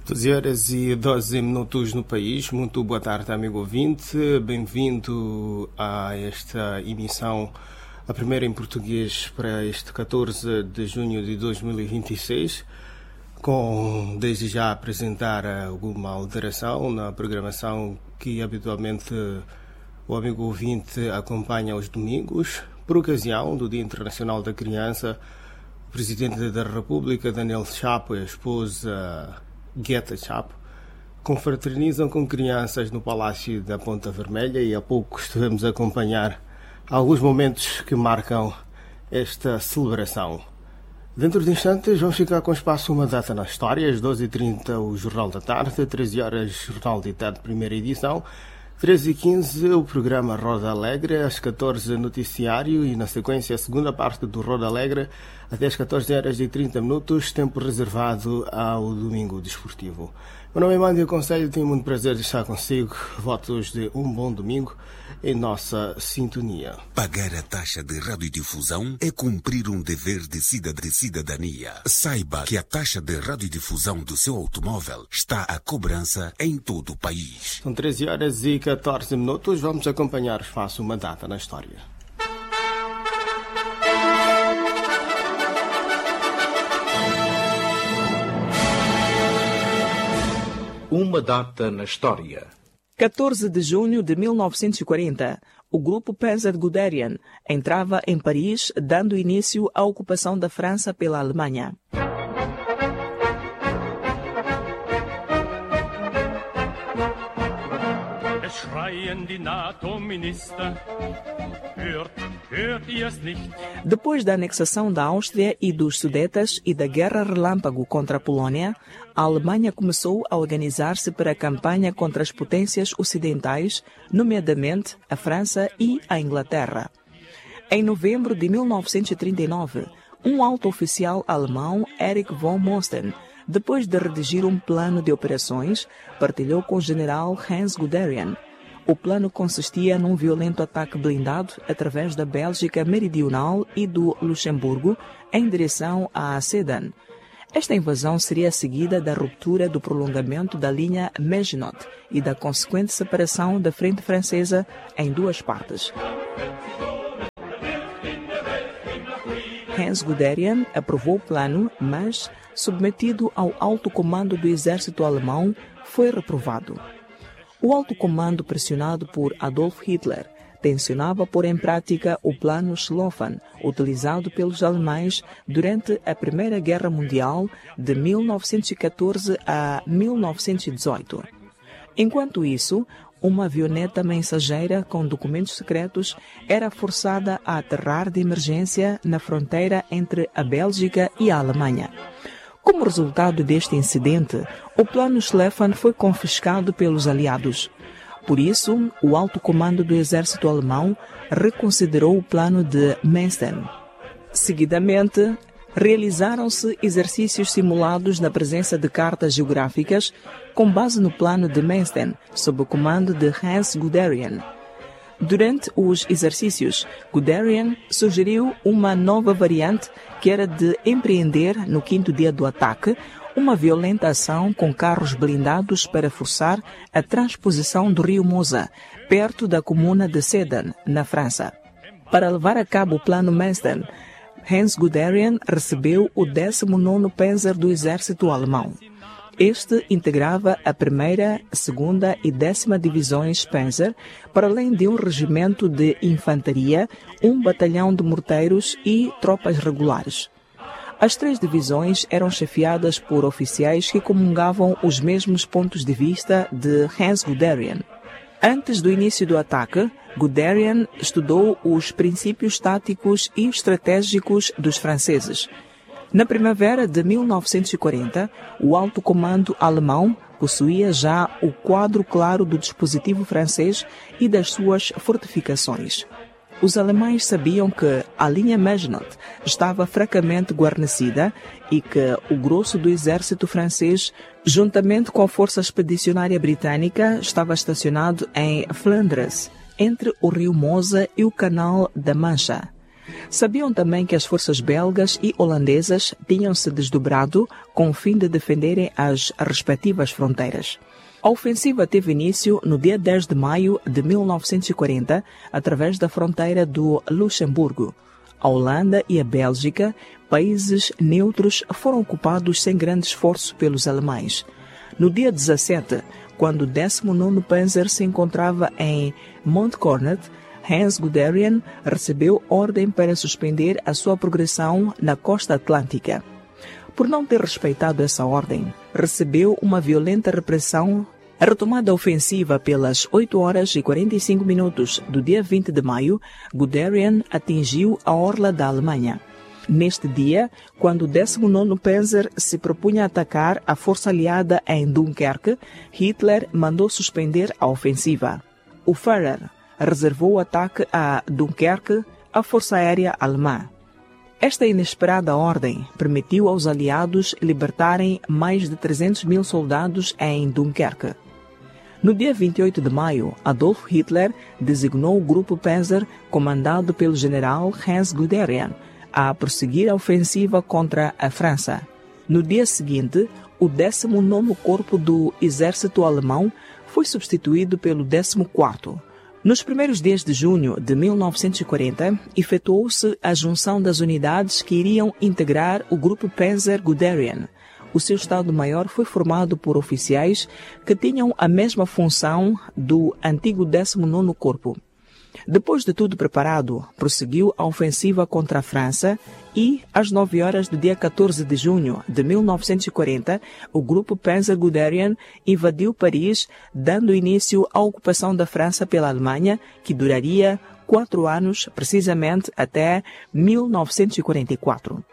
12h12 no país. Muito boa tarde, amigo ouvinte. Bem-vindo a esta emissão, a primeira em português para este 14 de junho de 2026, com desde já apresentar alguma alteração na programação que habitualmente o amigo ouvinte acompanha aos domingos. Por ocasião do Dia Internacional da Criança, o Presidente da República, Daniel Chapo, e a esposa Guetta Chapo confraternizam com crianças no Palácio da Ponta Vermelha, e há pouco estivemos a acompanhar alguns momentos que marcam esta celebração. Dentro de instantes vamos ficar com o espaço Uma Data na História. Às 12h30 o Jornal da Tarde, 13h Jornal de Tarde, primeira edição, 13h15 o programa Roda Alegre, às 14h Noticiário e na sequência a segunda parte do Roda Alegre até às 14h30, tempo reservado ao Domingo Desportivo. Meu nome é Mandio Conselho, tenho muito prazer de estar consigo. Votos de um bom domingo em nossa sintonia. Pagar a taxa de radiodifusão é cumprir um dever de cidadania. Saiba que a taxa de radiodifusão do seu automóvel está à cobrança em todo o país. São 13h14, vamos acompanhar o espaço Uma Data na História. Uma Data na História. 14 de junho de 1940, o grupo Panzer Guderian entrava em Paris, dando início à ocupação da França pela Alemanha. Depois da anexação da Áustria e dos Sudetas e da Guerra Relâmpago contra a Polônia, a Alemanha começou a organizar-se para a campanha contra as potências ocidentais, nomeadamente a França e a Inglaterra. Em novembro de 1939, um alto oficial alemão, Erich von Mosten, depois de redigir um plano de operações, partilhou com o general Hans Guderian. O plano consistia num violento ataque blindado através da Bélgica Meridional e do Luxemburgo em direção a Sedan. Esta invasão seria seguida da ruptura do prolongamento da linha Maginot e da consequente separação da frente francesa em duas partes. Hans Guderian aprovou o plano, mas, submetido ao alto comando do exército alemão, foi reprovado. O alto comando, pressionado por Adolf Hitler, tencionava pôr em prática o plano Schlieffen, utilizado pelos alemães durante a Primeira Guerra Mundial de 1914 a 1918. Enquanto isso, uma avioneta mensageira com documentos secretos era forçada a aterrar de emergência na fronteira entre a Bélgica e a Alemanha. Como resultado deste incidente, o plano Schlieffen foi confiscado pelos aliados. Por isso, o alto comando do exército alemão reconsiderou o plano de Manstein. Seguidamente, realizaram-se exercícios simulados na presença de cartas geográficas com base no plano de Manstein, sob o comando de Hans Guderian. Durante os exercícios, Guderian sugeriu uma nova variante, que era de empreender, no quinto dia do ataque, uma violenta ação com carros blindados para forçar a transposição do rio Mosa, perto da comuna de Sedan, na França. Para levar a cabo o plano Manstein, Hans Guderian recebeu o 19º Panzer do exército alemão. Este integrava a 1ª, 2ª e 10ª divisões Panzer, para além de um regimento de infantaria, um batalhão de morteiros e tropas regulares. As 3 divisões eram chefiadas por oficiais que comungavam os mesmos pontos de vista de Hans Guderian. Antes do início do ataque, Guderian estudou os princípios táticos e estratégicos dos franceses. Na primavera de 1940, o alto comando alemão possuía já o quadro claro do dispositivo francês e das suas fortificações. Os alemães sabiam que a linha Maginot estava fracamente guarnecida e que o grosso do exército francês, juntamente com a força expedicionária britânica, estava estacionado em Flandres, entre o rio Mosa e o canal da Mancha. Sabiam também que as forças belgas e holandesas tinham se desdobrado com o fim de defenderem as respectivas fronteiras. A ofensiva teve início no dia 10 de maio de 1940, através da fronteira do Luxemburgo. A Holanda e a Bélgica, países neutros, foram ocupados sem grande esforço pelos alemães. No dia 17, quando o 19º Panzer se encontrava em Montcornet, Hans Guderian recebeu ordem para suspender a sua progressão na costa atlântica. Por não ter respeitado essa ordem, recebeu uma violenta repressão. A retomada ofensiva pelas 8h45 do dia 20 de maio, Guderian atingiu a orla da Alemanha. Neste dia, quando o 19º Panzer se propunha atacar a força aliada em Dunkerque, Hitler mandou suspender a ofensiva. O Führer reservou o ataque a Dunkerque à força aérea alemã. Esta inesperada ordem permitiu aos aliados libertarem mais de 300 mil soldados em Dunkerque. No dia 28 de maio, Adolf Hitler designou o Grupo Panzer, comandado pelo general Hans Guderian, a prosseguir a ofensiva contra a França. No dia seguinte, o 19º Corpo do Exército Alemão foi substituído pelo 14º. Nos primeiros dias de junho de 1940, efetuou-se a junção das unidades que iriam integrar o Grupo Panzer Guderian. O seu Estado-Maior foi formado por oficiais que tinham a mesma função do antigo 19º Corpo. Depois de tudo preparado, prosseguiu a ofensiva contra a França e, às 9h do dia 14 de junho de 1940, o Grupo Panzer Guderian invadiu Paris, dando início à ocupação da França pela Alemanha, que duraria 4 anos, precisamente até 1944.